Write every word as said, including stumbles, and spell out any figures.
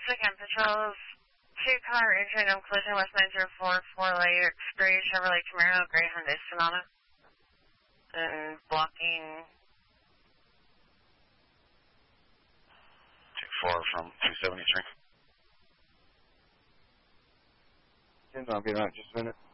Weekend Patrols, two-car injury and collision West nine zero four, four-layer gray Chevrolet Camaro, gray Hyundai Sonata, and blocking. Take four from two seventy-three. I'll be out just a minute.